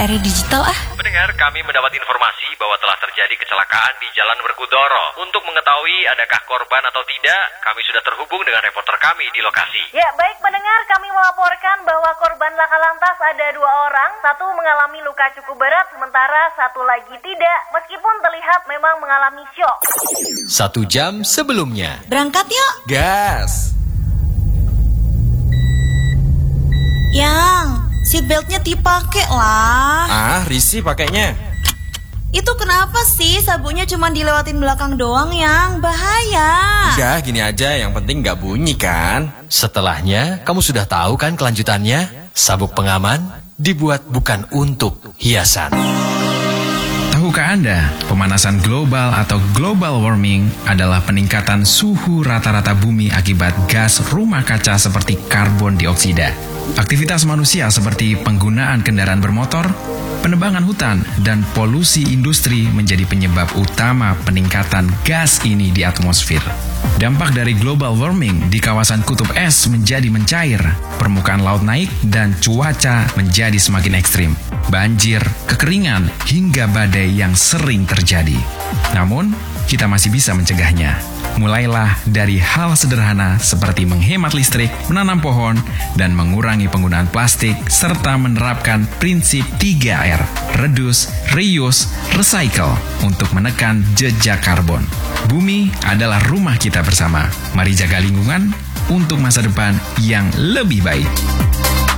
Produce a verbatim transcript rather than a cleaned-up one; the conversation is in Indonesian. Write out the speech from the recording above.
era digital ah. Pendengar, kami mendapat informasi bahwa telah terjadi kecelakaan di Jalan Werkudara. Untuk mengetahui adakah korban atau tidak, kami sudah terhubung dengan reporter kami di lokasi. Ya, baik pendengar, kami melaporkan bahwa korban laka lantas ada dua orang. Satu mengalami luka cukup berat, sementara satu lagi tidak, meskipun terlihat memang mengalami syok. Satu jam sebelumnya. Berangkat yuk. Gas. Yang, seatbeltnya dipake lah. Ah, risih pakainya. Itu kenapa sih sabuknya cuma dilewatin belakang doang, Yang? Bahaya. Udah, gini aja, yang penting nggak bunyi kan. Setelahnya, kamu sudah tahu kan kelanjutannya? Sabuk pengaman dibuat bukan untuk hiasan. Tahukah Anda, pemanasan global atau global warming adalah peningkatan suhu rata-rata bumi akibat gas rumah kaca seperti karbon dioksida. Aktivitas manusia seperti penggunaan kendaraan bermotor, penebangan hutan, dan polusi industri menjadi penyebab utama peningkatan gas ini di atmosfer. Dampak dari global warming di kawasan kutub es menjadi mencair, permukaan laut naik, dan cuaca menjadi semakin ekstrim. Banjir, kekeringan, hingga badai yang sering terjadi. Namun, kita masih bisa mencegahnya. Mulailah dari hal sederhana seperti menghemat listrik, menanam pohon, dan mengurangi penggunaan plastik, serta menerapkan prinsip tiga R, reduce, reuse, recycle, untuk menekan jejak karbon. Bumi adalah rumah kita bersama. Mari jaga lingkungan untuk masa depan yang lebih baik.